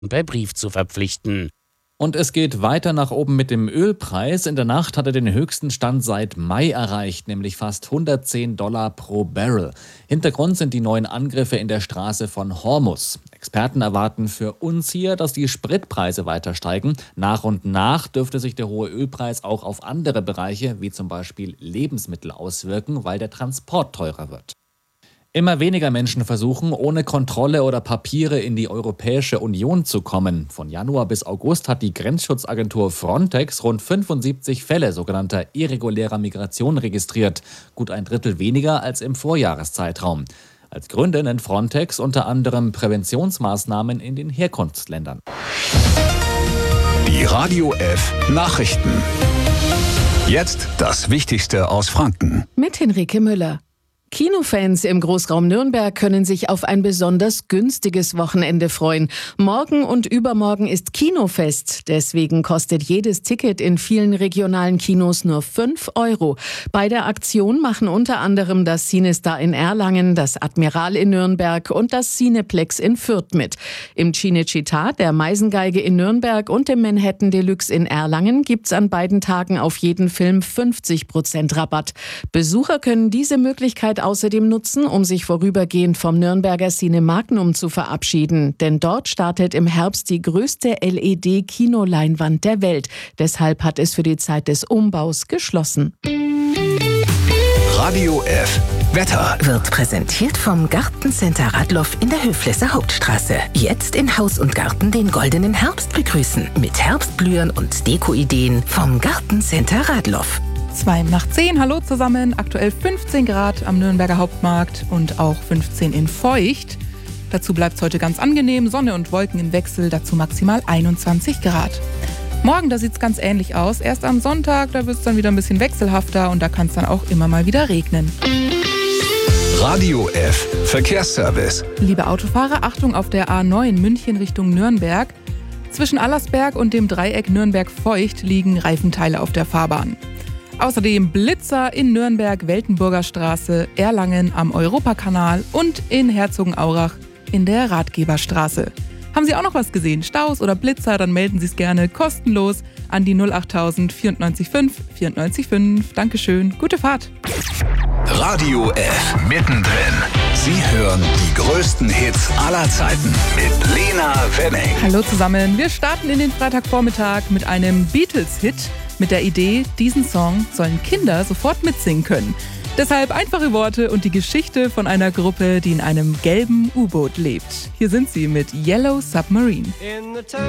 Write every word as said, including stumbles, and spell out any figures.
per Brief zu verpflichten. Und es geht weiter nach oben mit dem Ölpreis. In der Nacht hat er den höchsten Stand seit Mai erreicht, nämlich fast hundertzehn Dollar pro Barrel. Hintergrund sind die neuen Angriffe in der Straße von Hormuz. Experten erwarten für uns hier, dass die Spritpreise weiter steigen. Nach und nach dürfte sich der hohe Ölpreis auch auf andere Bereiche, wie zum Beispiel Lebensmittel, auswirken, weil der Transport teurer wird. Immer weniger Menschen versuchen, ohne Kontrolle oder Papiere in die Europäische Union zu kommen. Von Januar bis August hat die Grenzschutzagentur Frontex rund fünfundsiebzig Fälle sogenannter irregulärer Migration registriert. Gut ein Drittel weniger als im Vorjahreszeitraum. Als Gründe nennt Frontex unter anderem Präventionsmaßnahmen in den Herkunftsländern. Die Radio F Nachrichten. Jetzt das Wichtigste aus Franken. Mit Henrike Müller. Kinofans im Großraum Nürnberg können sich auf ein besonders günstiges Wochenende freuen. Morgen und übermorgen ist Kinofest. Deswegen kostet jedes Ticket in vielen regionalen Kinos nur fünf Euro. Bei der Aktion machen unter anderem das Cinestar in Erlangen, das Admiral in Nürnberg und das Cineplex in Fürth mit. Im Cinecittà, der Meisengeige in Nürnberg und im Manhattan Deluxe in Erlangen gibt's an beiden Tagen auf jeden Film fünfzig Prozent Rabatt. Besucher können diese Möglichkeit außerdem nutzen, um sich vorübergehend vom Nürnberger Cine Magnum zu verabschieden. Denn dort startet im Herbst die größte L E D-Kinoleinwand der Welt. Deshalb hat es für die Zeit des Umbaus geschlossen. Radio F Wetter wird präsentiert vom Gartencenter Radloff in der Höflesser Hauptstraße. Jetzt in Haus und Garten den goldenen Herbst begrüßen. Mit Herbstblühen und Dekoideen vom Gartencenter Radloff. Zwei nach zehn, hallo zusammen. Aktuell fünfzehn Grad am Nürnberger Hauptmarkt und auch fünfzehn in Feucht. Dazu bleibt es heute ganz angenehm, Sonne und Wolken im Wechsel, dazu maximal einundzwanzig Grad. Morgen, da sieht es ganz ähnlich aus. Erst am Sonntag, da wird es dann wieder ein bisschen wechselhafter und da kann es dann auch immer mal wieder regnen. Radio F Verkehrsservice. Liebe Autofahrer, Achtung auf der A neun München Richtung Nürnberg. Zwischen Allersberg und dem Dreieck Nürnberg-Feucht liegen Reifenteile auf der Fahrbahn. Außerdem Blitzer in Nürnberg, Weltenburger Straße, Erlangen am Europakanal und in Herzogenaurach in der Ratgeberstraße. Haben Sie auch noch was gesehen? Staus oder Blitzer? Dann melden Sie es gerne kostenlos an die null achttausend vierundneunzig fünf vierundneunzig fünf. Dankeschön, gute Fahrt. Radio F mittendrin. Sie hören die größten Hits aller Zeiten mit Lena Wenning. Hallo zusammen, wir starten in den Freitagvormittag mit einem Beatles-Hit. Mit der Idee, diesen Song sollen Kinder sofort mitsingen können. Deshalb einfache Worte und die Geschichte von einer Gruppe, die in einem gelben U-Boot lebt. Hier sind sie mit Yellow Submarine.